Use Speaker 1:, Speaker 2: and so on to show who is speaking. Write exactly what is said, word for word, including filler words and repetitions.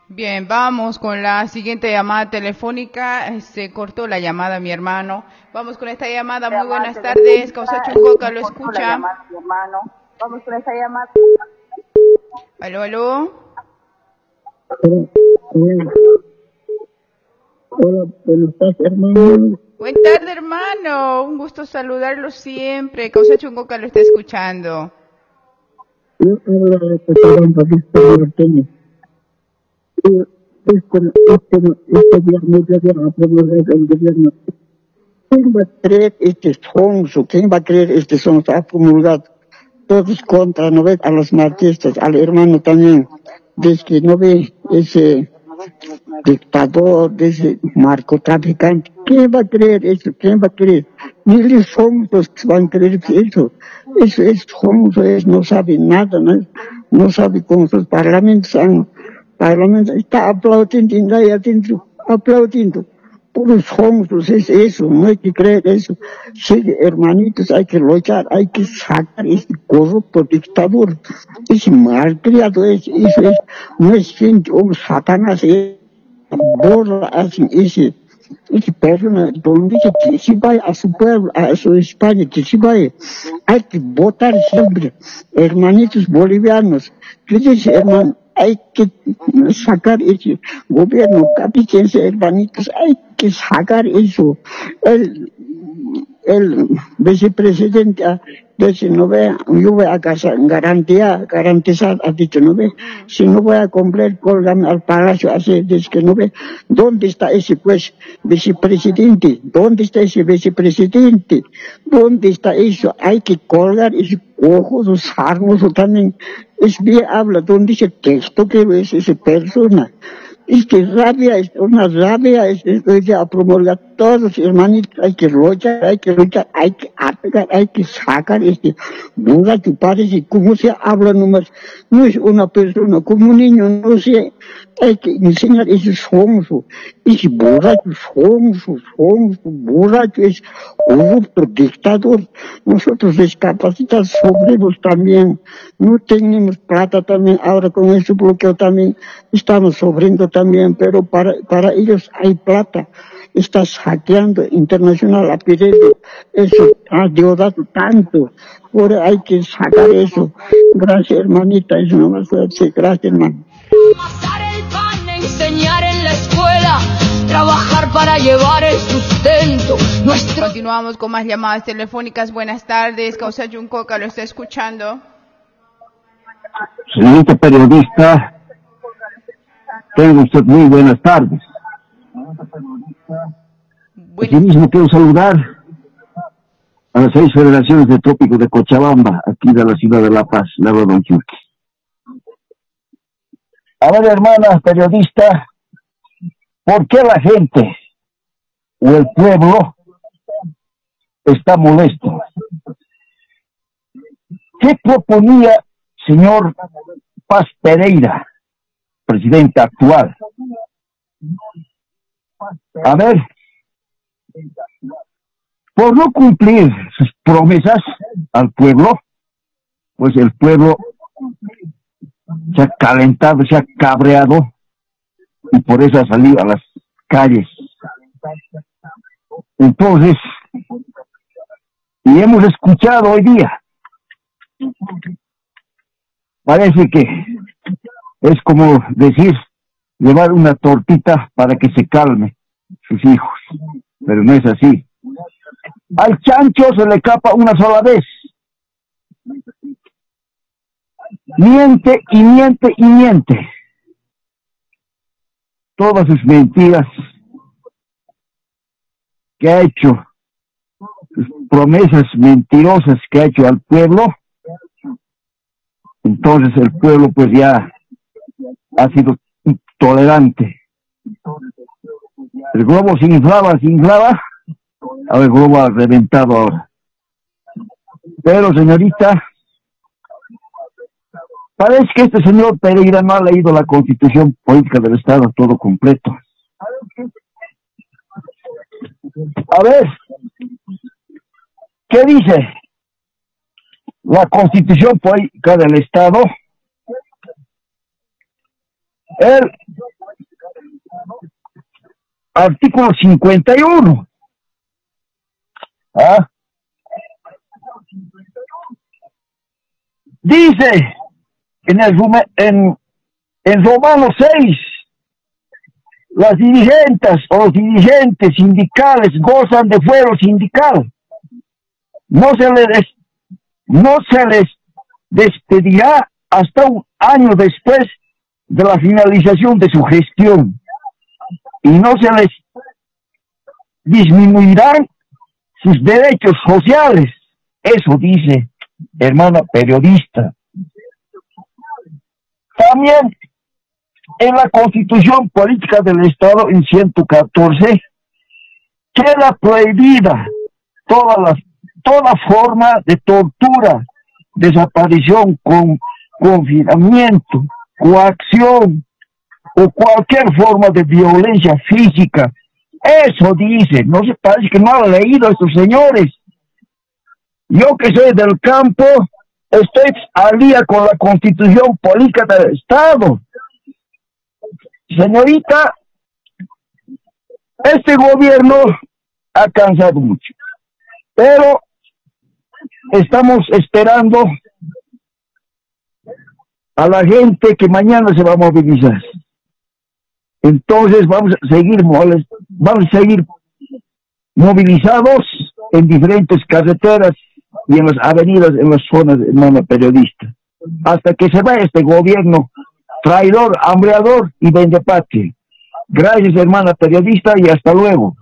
Speaker 1: Bien, vamos con la siguiente llamada telefónica. Se cortó la llamada, mi hermano. Vamos con esta llamada. Muy buenas tardes. Causa Chuncoca, ¿lo escucha?
Speaker 2: Vamos con esta llamada.
Speaker 1: Aló, aló.
Speaker 3: Hola, hola, buenas tardes, hermano.
Speaker 1: Buenas tardes, hermano. Un gusto saludarlo siempre. Causa Chuncoca lo está escuchando.
Speaker 3: Yo hablo de Cochabamba, Víctor Martínez. Y este, este, este viernes ya van a promover el gobierno. ¿Quién va a creer este sonso? ¿Quién va a creer este sonso? Ha promulgado todos contra, ¿no ves? A los marxistas, al hermano también. Desde que no ve ese dictador, de ese narcotraficante. ¿Quién va a creer eso? ¿Quién va a creer? Ni los sonsos van a creer eso. Eso es sonso, es, no sabe nada, no, no sabe cómo sus parlamentos han, parlamentos está aplaudiendo ahí adentro, aplaudiendo. Puros sonsos es eso, no hay que creer eso. Sí, hermanitos, hay que luchar, hay que sacar ese corrupto dictador, ese malcriado, es, eso es, no es gente, un Satanás, es, borra, hacen ese, esa persona, donde dice que se vaya a su pueblo, a su España, que se vaya, hay que votar siempre, hermanitos bolivianos, que dice, hermano, hay que sacar ese gobierno capicense, hermanitos, hay que sacar eso. El, el vicepresidente dice, no ve, yo voy a garantizar, garantizar, ha dicho, no ve, si no voy a cumplir, colgame al palacio, así, dice que no ve, ¿dónde está ese, pues, vicepresidente? ¿Dónde está ese vicepresidente? ¿Dónde está eso? Hay que colgar ese cojo, sarnoso también. Es bien habla, ¿dónde dice texto que es esa persona? Es que rabia, es una rabia, es, es, es a promulgar todos, hermanitos, hay que luchar, hay que luchar, hay que atacar, hay que sacar este burra que parece, como se habla nomás, no es una persona, como un niño, no sé, hay que enseñar ese sonso, ese borracho, sonso, sonso, borracho, es corrupto, dictador. Nosotros discapacitados sufrimos también, no tenemos plata también, ahora con ese bloqueo también estamos sufriendo también, pero para, para ellos hay plata. Está hackeando internacional a Piredo, eso ha deudado tanto, ahora hay que sacar eso. Gracias, hermanita, eso no va a decir, gracias, hermano.
Speaker 4: Amasar el pan, enseñar en la escuela, trabajar para llevar el sustento. Nuestro...
Speaker 1: Continuamos con más llamadas telefónicas. Buenas tardes, Causa Chuncoca lo está escuchando.
Speaker 5: Señorita periodista, tenga usted muy buenas tardes.
Speaker 1: Bueno.
Speaker 5: Asimismo quiero saludar a las seis federaciones de trópico de Cochabamba, aquí de la ciudad de La Paz, la Don Chuque. A ver, hermana periodista, ¿por qué la gente o el pueblo está molesto? ¿Qué proponía señor Paz Pereira, presidente actual? A ver, por no cumplir sus promesas al pueblo, pues el pueblo se ha calentado, se ha cabreado y por eso ha salido a las calles. Entonces, y hemos escuchado hoy día, parece que es como decir, llevar una tortita para que se calme sus hijos, pero no es así. Al chancho se le capa una sola vez. Miente y miente y miente. Todas sus mentiras que ha hecho, sus promesas mentirosas que ha hecho al pueblo, entonces el pueblo pues ya ha sido tolerante. El globo se inflaba, se inflaba, ahora el globo ha reventado ahora. Pero señorita, parece que este señor Pereira no ha leído la Constitución Política del Estado todo completo. A ver, ¿qué dice la Constitución Política del Estado? Él artículo cincuenta y uno. ¿Ah? Dice en el en, en Romano seis, las dirigentes o los dirigentes sindicales gozan de fuero sindical. No se les, no se les despedirá hasta un año después de la finalización de su gestión y no se les disminuirán sus derechos sociales. Eso dice, hermana periodista. También en la Constitución Política del Estado, en ciento catorce, queda prohibida toda, la, toda forma de tortura, desaparición, con, confinamiento, coacción o cualquier forma de violencia física. Eso dice, no se parece que no han leído a estos señores. Yo que soy del campo, estoy al día con la Constitución Política del Estado. Señorita, este gobierno ha cansado mucho, pero estamos esperando a la gente que mañana se va a movilizar. Entonces vamos a seguir vamos a seguir movilizados en diferentes carreteras y en las avenidas, en las zonas, hermana periodista, hasta que se vaya este gobierno traidor, hambreador y vendepatria. Gracias, hermana periodista, y hasta luego.